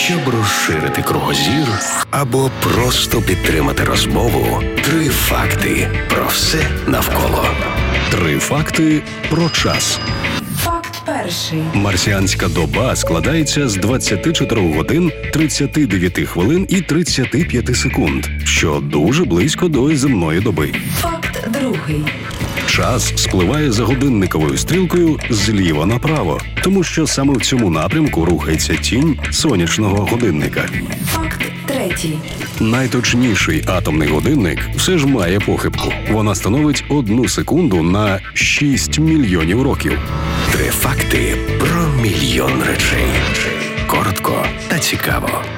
Щоб розширити кругозір або просто підтримати розмову, 3 факти про все навколо. 3 факти про час. Факт перший. Марсіанська доба складається з 24 годин, 39 хвилин і 35 секунд, що дуже близько до земної доби. Факт другий. Час спливає за годинниковою стрілкою зліва направо, тому що саме в цьому напрямку рухається тінь сонячного годинника. Факт третій. Найточніший атомний годинник все ж має похибку. Вона становить 1 секунду на 6 мільйонів років. 3 факти про мільйон речей. Коротко та цікаво.